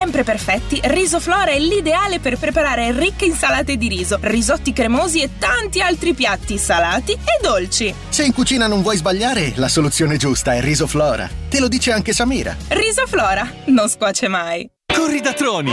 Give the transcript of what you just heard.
sempre perfetti, Risoflora è l'ideale per preparare ricche insalate di riso, risotti cremosi e tanti altri piatti salati e dolci. Se in cucina non vuoi sbagliare, la soluzione giusta è Risoflora. Te lo dice anche Samira. Risoflora non scuoce mai. Corri da Troni!